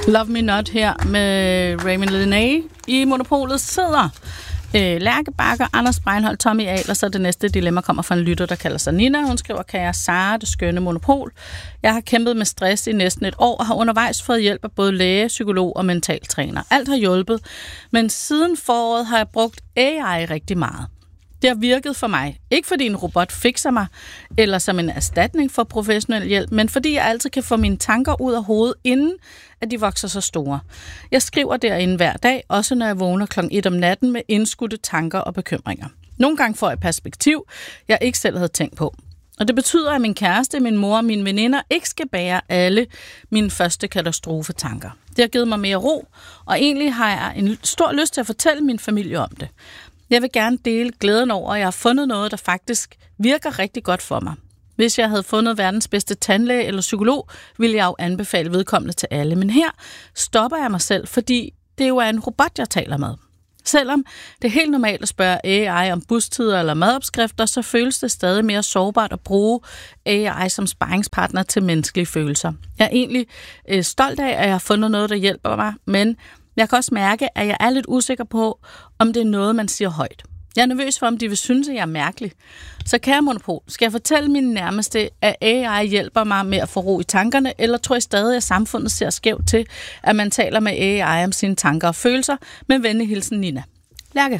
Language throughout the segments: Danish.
Love Me Not her med Raymond Linné. I Monopolet sidder Lærke Bakker, Anders Breinholt, Tommy Ahl, og så det næste dilemma kommer fra en lytter, der kalder sig Nina. Hun skriver, kære Sara, det skønne Monopol. Jeg har kæmpet med stress i næsten et år og har undervejs fået hjælp af både læge, psykolog og mentaltræner. Alt har hjulpet, men siden foråret har jeg brugt AI rigtig meget. Det har virket for mig. Ikke fordi en robot fikser mig, eller som en erstatning for professionel hjælp, men fordi jeg altid kan få mine tanker ud af hovedet, inden at de vokser så store. Jeg skriver derinde hver dag, også når jeg vågner kl. 1 om natten med indskudte tanker og bekymringer. Nogle gange får jeg perspektiv, jeg ikke selv havde tænkt på. Og det betyder, at min kæreste, min mor og mine veninder ikke skal bære alle mine første katastrofetanker. Det har givet mig mere ro, og egentlig har jeg en stor lyst til at fortælle min familie om det. Jeg vil gerne dele glæden over, at jeg har fundet noget, der faktisk virker rigtig godt for mig. Hvis jeg havde fundet verdens bedste tandlæge eller psykolog, ville jeg jo anbefale vedkommende til alle. Men her stopper jeg mig selv, fordi det jo er en robot, jeg taler med. Selvom det er helt normalt at spørge AI om bustider eller madopskrifter, så føles det stadig mere sårbart at bruge AI som sparringspartner til menneskelige følelser. Jeg er egentlig stolt af, at jeg har fundet noget, der hjælper mig, men jeg kan også mærke, at jeg er lidt usikker på, om det er noget, man siger højt. Jeg er nervøs for, om de vil synes, at jeg er mærkelig. Så kære Monopol, skal jeg fortælle mine nærmeste, at AI hjælper mig med at få ro i tankerne, eller tror jeg stadig, at samfundet ser skævt til, at man taler med AI om sine tanker og følelser? Med venlig hilsen, Nina. Lærke.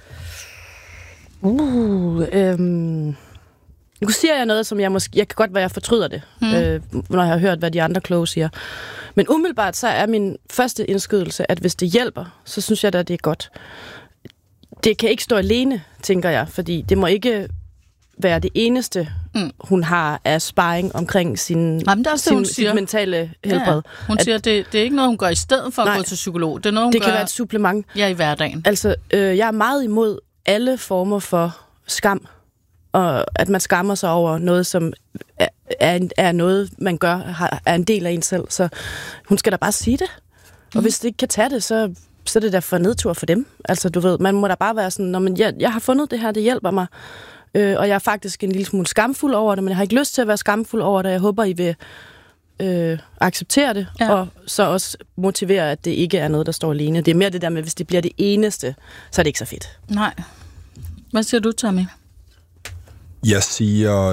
Nu siger jeg noget, som jeg kan godt være, jeg fortryder det, når jeg har hørt, hvad de andre kloge siger. Men umiddelbart så er min første indskydelse, at hvis det hjælper, så synes jeg da, det er godt. Det kan ikke stå alene, tænker jeg, fordi det må ikke være det eneste, hun har af sparring omkring sit mentale helbred. Ja, hun siger, at det er ikke noget, hun gør i stedet for at gå til psykolog. Det er noget, hun det gør, kan være et supplement. Ja, i hverdagen. Altså, jeg er meget imod alle former for skam, og at man skammer sig over noget, som er noget, man gør, er en del af en selv. Så hun skal da bare sige det. Og hvis det ikke kan tage det, så er det da for nedtur for dem. Altså, du ved, man må da bare være sådan, men jeg har fundet det her, det hjælper mig. Og jeg er faktisk en lille smule skamfuld over det, men jeg har ikke lyst til at være skamfuld over det. Jeg håber, I vil acceptere det, og så også motivere, at det ikke er noget, der står alene. Det er mere det der med, hvis det bliver det eneste, så er det ikke så fedt. Nej. Hvad siger du, Tommy? Jeg siger...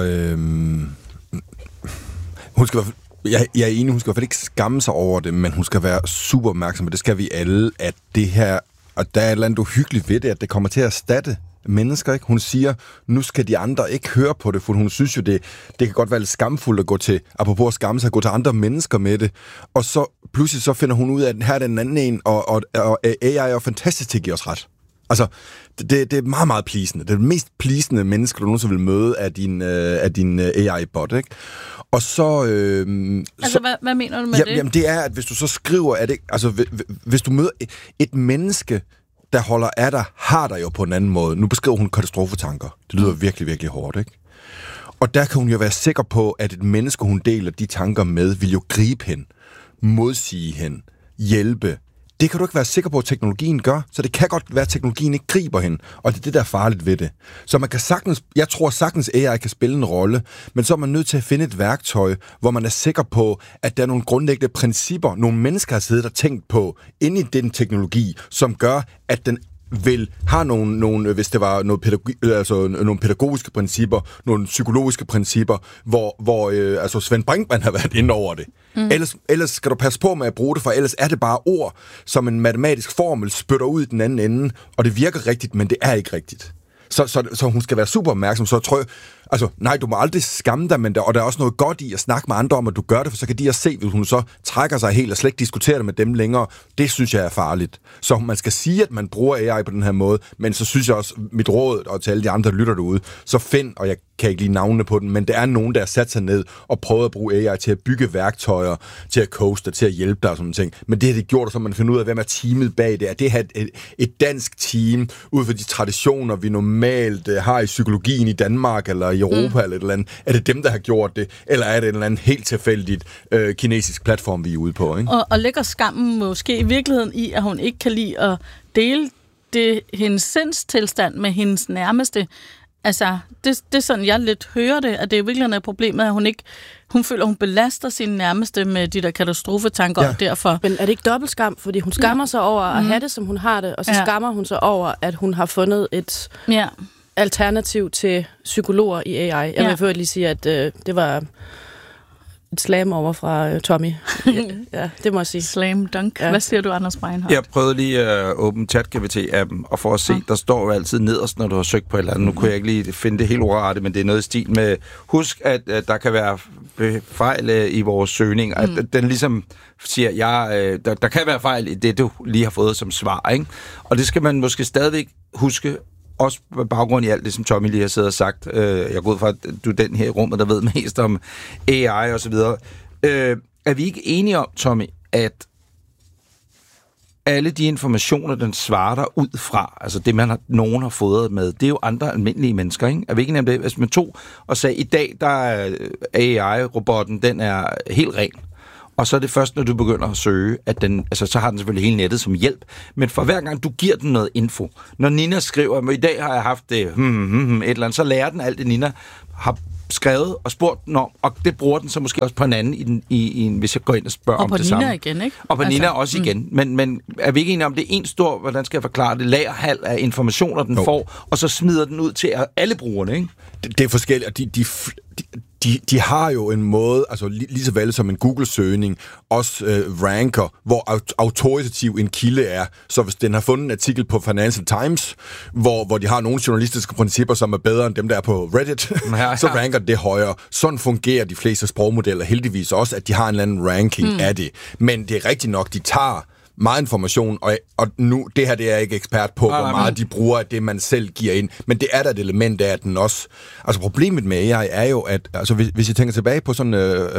hun skal jeg er enig, hun skal i hvert fald ikke skamme sig over det, men hun skal være super opmærksom, og det skal vi alle, at det her, og der er et eller andet uhyggeligt ved det, at det kommer til at erstatte mennesker, ikke? Hun siger, nu skal de andre ikke høre på det, for hun synes jo, det kan godt være lidt skamfuldt at gå til, apropos at skamme sig, at gå til andre mennesker med det, og så pludselig så finder hun ud af, at her er den anden en, og AI er jo fantastisk til at give os ret. Altså, det er meget, meget pleasende. Det er det mest pleasende menneske, du nogensinde vil møde af din AI-bot, ikke? Og så... hvad mener du med det? Jamen, det er, at hvis du så skriver, at det, altså, hvis du møder et menneske, der holder af dig, har dig jo på en anden måde. Nu beskriver hun katastrofetanker. Det lyder virkelig, virkelig hårdt, ikke? Og der kan hun jo være sikker på, at et menneske, hun deler de tanker med, vil jo gribe hende, modsige hende, hjælpe. Det kan du ikke være sikker på, at teknologien gør, så det kan godt være, at teknologien ikke griber hende, og det er det, der er farligt ved det. Så man kan jeg tror sagtens, AI kan spille en rolle, men så er man nødt til at finde et værktøj, hvor man er sikker på, at der er nogle grundlæggende principper, nogle mennesker har siddet og tænkt på, inde i den teknologi, som gør, at den vil have nogle, hvis det var nogle pædagogiske principper, nogle psykologiske principper, hvor Svend Brinkmann har været inde over det. Ellers skal du passe på med at bruge det, for ellers er det bare ord, som en matematisk formel spytter ud i den anden ende, og det virker rigtigt, men det er ikke rigtigt. Så hun skal være super opmærksom, så tror jeg, altså, nej, du må aldrig skamme dig, og der er også noget godt i at snakke med andre om, at du gør det, for så kan de også se, hvis hun så trækker sig helt og slet ikke diskuterer det med dem længere. Det synes jeg er farligt. Så man skal sige, at man bruger AI på den her måde, men så synes jeg også, mit råd, og til alle de andre, der lytter derude, så find, og jeg kan ikke lide navnene på den, men der er nogen, der har sat sig ned og prøvet at bruge AI til at bygge værktøjer, til at coache til at hjælpe dig og sådan ting. Men det har det gjort, så man finder ud af, hvem er teamet bag det. Er det her et dansk team, ud fra de traditioner, vi normalt har i psykologien i Danmark, eller i Europa, eller et eller andet. Er det dem, der har gjort det? Eller er det et eller andet helt tilfældigt kinesisk platform, vi er ude på? Ikke? Og ligger skammen måske i virkeligheden i, at hun ikke kan lide at dele hendes sindstilstand med hendes nærmeste, Altså, det er sådan, jeg lidt hører det, at det er virkelig noget problemet, at hun føler, hun belaster sine nærmeste med de der katastrofetanker, og derfor... Men er det ikke dobbeltskam? Fordi hun skammer sig over at have det, som hun har det, og så skammer hun sig over, at hun har fundet et alternativ til psykologer i AI. Jeg vil først lige sige, at det var et slam over fra Tommy. Ja, det må jeg sige. Slam dunk. Ja. Hvad siger du, Anders Breinholt? Jeg prøvede lige at åbne ChatGPT-appen, og for at se, der står jo altid nederst, når du har søgt på et eller andet. Nu kunne jeg ikke lige finde det helt ordet, men det er noget i stil med, husk, at der kan være fejl i vores søgning, at den ligesom siger, der kan være fejl i det, du lige har fået som svar, ikke? Og det skal man måske stadigvæk huske, også på baggrund i alt det, som Tommy lige har siddet og sagt. Jeg går ud fra, at du er den her i rummet, der ved mest om AI og så videre. Er vi ikke enige om, Tommy, at alle de informationer, den svarer der ud fra, altså det, nogen har fået med, det er jo andre almindelige mennesker, ikke? Er vi ikke enige om det? Altså man tog og sagde, i dag, der er AI-robotten, den er helt ren. Og så er det først, når du begynder at søge, at den, altså så har den selvfølgelig hele nettet som hjælp. Men for hver gang du giver den noget info, når Nina skriver, at i dag har jeg haft det, et eller andet, så lærer den alt det, Nina har skrevet og spurgt den om, og det bruger den så måske også på en anden, hvis jeg går ind og spørger om det samme. Og på Nina igen, ikke? Og på Nina også igen. Men er vi ikke enige om, det er en stor, hvordan skal jeg forklare det, lagerhal af informationer, den får, og så smider den ud til alle brugerne, ikke? Det er forskelligt, de har jo en måde, altså lige så vel som en Google-søgning, også ranker, hvor autoritativ en kilde er. Så hvis den har fundet en artikel på Financial Times, hvor de har nogle journalistiske principper, som er bedre end dem, der er på Reddit, så ranker det højere. Sådan fungerer de fleste sprogmodeller heldigvis også, at de har en eller anden ranking af det. Men det er rigtigt nok, de tager meget information, og nu, det her det er jeg ikke ekspert på, hvor meget de bruger af det, man selv giver ind. Men det er der et element af, at den også... Altså problemet med AI er jo, at altså, hvis jeg tænker tilbage på sådan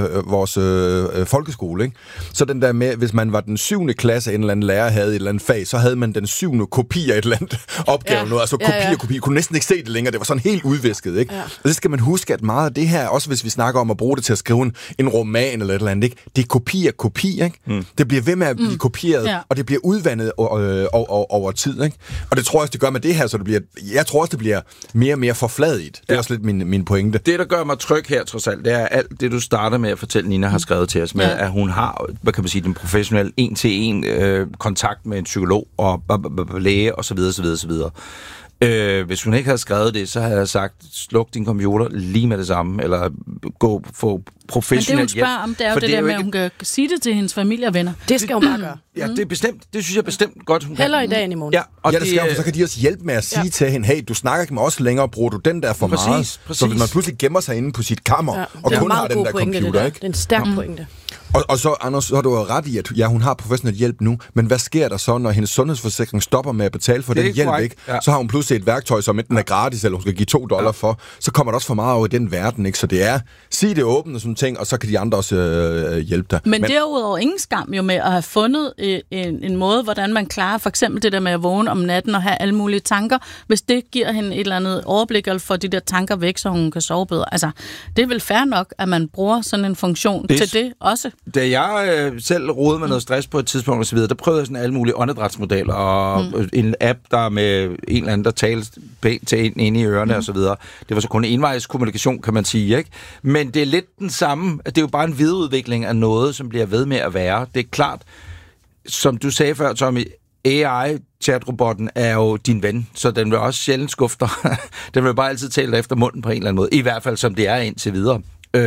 vores folkeskole, ikke? Så den der med, hvis man var den 7. klasse, en eller anden lærer havde et eller andet fag, så havde man den 7. kopi af et eller andet opgave. Noget. Altså kopi. Kunne næsten ikke se det længere. Det var sådan helt udvisket, ikke? Ja. Og så skal man huske, at meget af det her, også hvis vi snakker om at bruge det til at skrive en roman eller et eller andet, ikke? Det er kopi, ikke? Det bliver ved med at blive kopieret, og det bliver udvandet over tid, ikke? Og det tror jeg også, det gør med det her, så jeg tror også, det bliver mere og mere forfladigt. Det er også lidt min pointe. Det, der gør mig tryg her, trods alt, det er alt det, du starter med at fortælle, Nina har skrevet til os med, at hun har, hvad kan man sige, den professionelle en-til-en kontakt med en psykolog og læge og så videre. Hvis hun ikke havde skrevet det, så havde jeg sagt, sluk din computer lige med det samme, eller gå få professionel hjælp. Men det, hun spørger om, det er jo det der med, at hun kan sige det til hendes familie og venner. Det skal hun bare gøre. Ja, det er bestemt. Det synes jeg bestemt godt, hun kan. Heller i dag end i morgen. Ja, og det skal hun, så kan de også hjælpe med at sige til hende, hey, du snakker ikke med os længere, bruger du den der for meget? Så hvis man pludselig gemmer sig inde på sit kammer, og kun har den der computer, ikke? Det er en stærk pointe. Og så, Anders, så har du ret i, at hun har professionel hjælp nu, men hvad sker der så, når hendes sundhedsforsikring stopper med at betale for den hjælp, ikke? Ja. Så har hun pludselig et værktøj, som enten er gratis, eller hun skal give $2 for. Så kommer der også for meget over i den verden, ikke? Så det er, sig det åbent og sådan ting, og så kan de andre også hjælpe dig. Men derudover ingen skam jo med at have fundet en måde, hvordan man klarer for eksempel det der med at vågne om natten og have alle mulige tanker, hvis det giver hende et eller andet overblik, eller får de der tanker væk, så hun kan sove bedre. Altså, det er vel fair nok, at man bruger sådan en funktion til det også. Da jeg selv rodede med noget stress på et tidspunkt og så videre, der prøvede jeg sådan alle mulige åndedrætsmodeller og en app, der med en eller anden, der talte pænt til en inde i ørerne og så videre. Det var så kun envejs kommunikation, kan man sige, ikke? Men det er lidt den samme, det er jo bare en videreudvikling af noget, som bliver ved med at være. Det er klart, som du sagde før, Tommy, AI-chatrobotten er jo din ven, så den vil også sjældent skuffe dig. Den vil bare altid tale dig efter munden på en eller anden måde. I hvert fald, som det er indtil videre.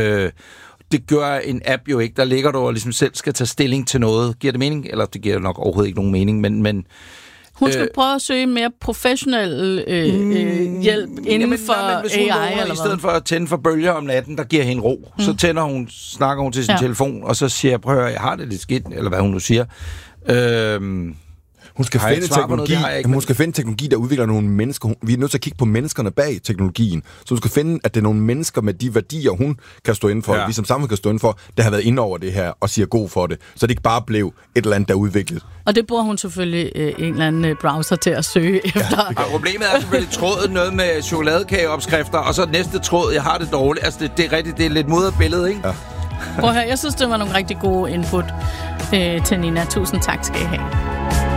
Det gør en app jo ikke. Der ligger du og ligesom selv skal tage stilling til noget. Giver det mening? Eller det giver nok overhovedet ikke nogen mening, men hun skal prøve at søge mere professionel hjælp inden for AI, eller hvad? I stedet for at tænde for bølger om natten, der giver hende ro. Så snakker hun til sin telefon, og så siger jeg, prøv at høre, jeg har det lidt skidt, eller hvad hun nu siger. Hun skal finde teknologi, der udvikler nogle mennesker. Vi er nødt til at kigge på menneskerne bag teknologien. Så hun skal finde, at det er nogle mennesker med de værdier, hun kan stå inden for, vi som samfund kan stå inden for, der har været inde over det her og siger god for det. Så det ikke bare blev et eller andet, der er udviklet. Og det bruger hun selvfølgelig en eller anden browser til at søge efter. Og problemet er selvfølgelig tråden noget med chokoladekageopskrifter, og så næste tråd, jeg har det dårligt. Altså, det er rigtigt, det er lidt mudret billede, ikke? Ja. Prøv at høre, jeg synes, det var nogle rigtig gode input til Nina. Tusind tak skal I have.